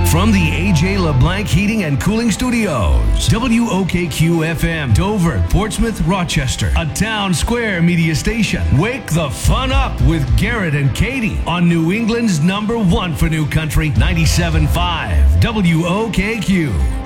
From the AJ LeBlanc Heating and Cooling Studios, WOKQ FM, Dover, Portsmouth, Rochester, a Town Square media station. Wake the fun up with Garrett and Katie on New England's #1 for New Country, 97.5 WOKQ.